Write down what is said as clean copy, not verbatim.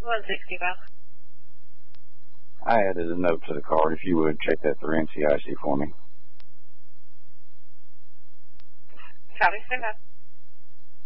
160 Val. I added a note to the card. If you would, check that through NCIC for me. Copy, stand by.